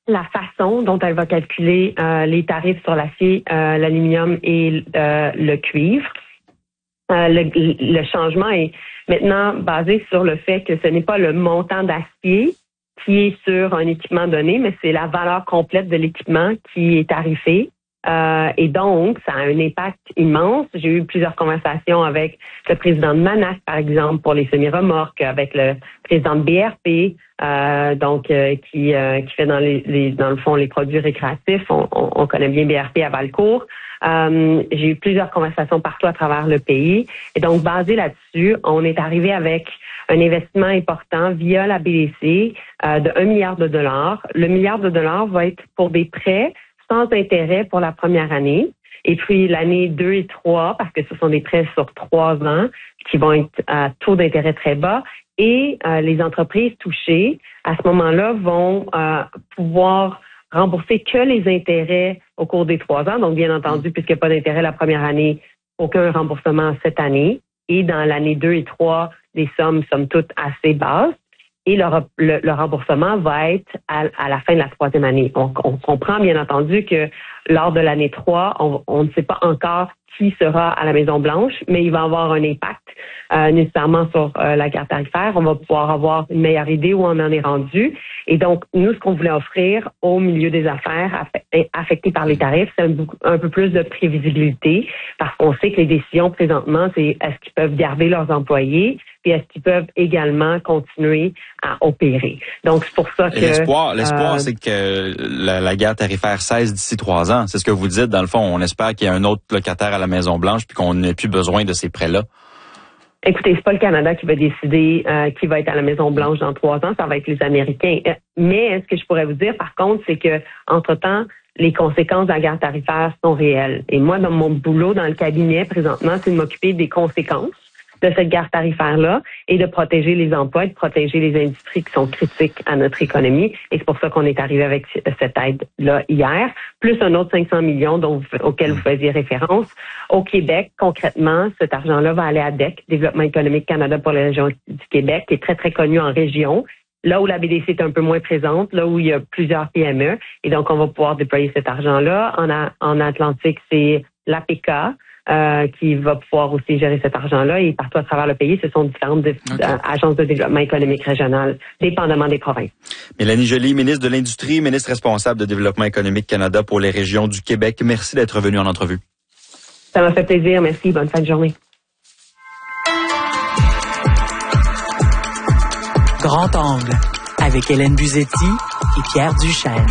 la façon dont elle va calculer les tarifs sur l'acier, l'aluminium et le cuivre. Le changement est maintenant basé sur le fait que ce n'est pas le montant d'acier qui est sur un équipement donné, mais c'est la valeur complète de l'équipement qui est tarifée. Et donc, ça a un impact immense. J'ai eu plusieurs conversations avec le président de Manac, par exemple, pour les semi-remorques, avec le président de BRP, qui fait dans le fond les produits récréatifs. On connaît bien BRP à Valcourt. J'ai eu plusieurs conversations partout à travers le pays. Et donc, basé là-dessus, on est arrivé avec un investissement important via la BDC de 1 milliard de dollars. Le milliard de dollars va être pour des prêts sans intérêt pour la première année. Et puis l'année 2 et 3, parce que ce sont des prêts sur 3 ans qui vont être à taux d'intérêt très bas. Et les entreprises touchées, à ce moment-là, vont pouvoir rembourser que les intérêts au cours des 3 ans. Donc, bien entendu, puisqu'il n'y a pas d'intérêt la première année, aucun remboursement cette année. Et dans l'année 2 et 3, des sommes, somme toute, assez basses. Et le remboursement va être à la fin de la 3e année. On comprend, bien entendu, que lors de l'année 3, on ne sait pas encore qui sera à la Maison-Blanche, mais il va avoir un impact nécessairement sur la guerre tarifaire. On va pouvoir avoir une meilleure idée où on en est rendu. Et donc, nous, ce qu'on voulait offrir au milieu des affaires affectés par les tarifs, c'est un peu plus de prévisibilité, parce qu'on sait que les décisions présentement, c'est est-ce qu'ils peuvent garder leurs employés, puis est-ce qu'ils peuvent également continuer à opérer. Donc, c'est pour ça que... L'espoir, c'est que la guerre tarifaire cesse d'ici 3 ans. C'est ce que vous dites. Dans le fond, on espère qu'il y a un autre locataire à la Maison-Blanche puis qu'on n'ait plus besoin de ces prêts-là. Écoutez, c'est pas le Canada qui va décider qui va être à la Maison-Blanche dans 3 ans, ça va être les Américains. Mais ce que je pourrais vous dire, par contre, c'est que entre-temps, les conséquences de la guerre tarifaire sont réelles. Et moi, dans mon boulot dans le cabinet, présentement, c'est de m'occuper des conséquences de cette guerre tarifaire-là et de protéger les emplois, de protéger les industries qui sont critiques à notre économie. Et c'est pour ça qu'on est arrivé avec cette aide-là hier, plus un autre 500 millions auquel vous faisiez référence. Au Québec, concrètement, cet argent-là va aller à DEC, Développement économique Canada pour les régions du Québec, qui est très, très connu en région. Là où la BDC est un peu moins présente, là où il y a plusieurs PME. Et donc, on va pouvoir déployer cet argent-là. En Atlantique, c'est l'APK, qui va pouvoir aussi gérer cet argent-là. Et partout à travers le pays, ce sont différentes agences de développement économique régional, dépendamment des provinces. Mélanie Joly, ministre de l'Industrie, ministre responsable de Développement économique Canada pour les régions du Québec. Merci d'être venue en entrevue. Ça m'a fait plaisir. Merci. Bonne fin de journée. Grand angle avec Hélène Buzetti et Pierre Duchesne.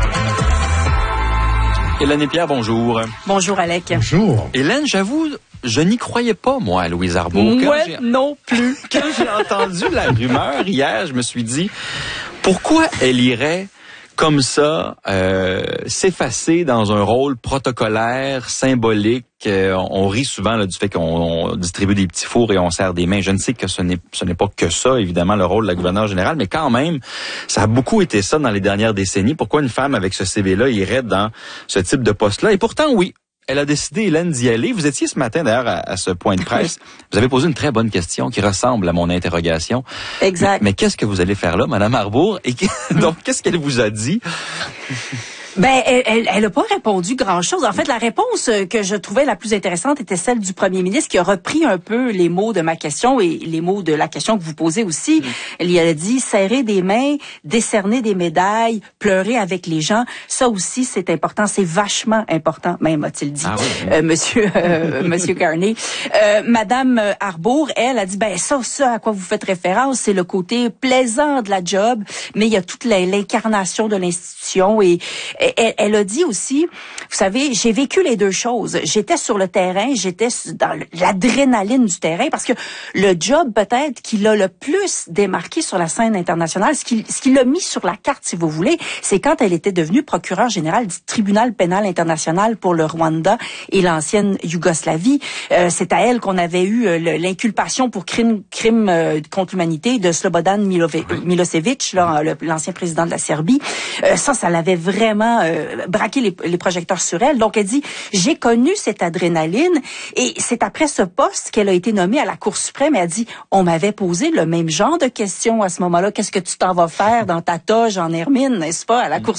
Hélène et Pierre, bonjour. Bonjour, Alec. Bonjour. Hélène, j'avoue, je n'y croyais pas, moi, à Louise Arbour. Moi non plus. Quand j'ai entendu la rumeur hier, je me suis dit, pourquoi elle irait comme ça s'effacer dans un rôle protocolaire, symbolique? On rit souvent là, du fait qu'on distribue des petits fours et on serre des mains. Je ne sais que ce n'est pas que ça, évidemment, le rôle de la gouverneure générale, mais quand même, ça a beaucoup été ça dans les dernières décennies. Pourquoi une femme avec ce CV-là irait dans ce type de poste-là? Et pourtant, oui, elle a décidé, Hélène, d'y aller. Vous étiez ce matin, d'ailleurs, à ce point de presse. Vous avez posé une très bonne question qui ressemble à mon interrogation. Exact. Mais qu'est-ce que vous allez faire là, Mme Arbour? Et donc, qu'est-ce qu'elle vous a dit? Ben, elle a pas répondu grand-chose. En fait, la réponse que je trouvais la plus intéressante était celle du premier ministre qui a repris un peu les mots de ma question et les mots de la question que vous posez aussi. Il a dit serrer des mains, décerner des médailles, pleurer avec les gens. Ça aussi, c'est important. C'est vachement important, même a-t-il dit, Monsieur Carney. Madame Arbour, elle a dit, ben ça à quoi vous faites référence, c'est le côté plaisant de la job, mais il y a toute l'incarnation de l'institution et elle a dit aussi, vous savez, j'ai vécu les deux choses. J'étais sur le terrain, j'étais dans l'adrénaline du terrain, parce que le job peut-être qui l'a le plus démarqué sur la scène internationale, ce qui l'a mis sur la carte, si vous voulez, c'est quand elle était devenue procureure générale du tribunal pénal international pour le Rwanda et l'ancienne Yougoslavie. C'est à elle qu'on avait eu l'inculpation pour crime contre l'humanité de Slobodan Milosevic, l'ancien président de la Serbie. Ça l'avait vraiment braqué les projecteurs sur elle. Donc, elle dit, j'ai connu cette adrénaline et c'est après ce poste qu'elle a été nommée à la Cour suprême. Elle a dit, on m'avait posé le même genre de questions à ce moment-là. Qu'est-ce que tu t'en vas faire dans ta toge en hermine, n'est-ce pas, à la Cour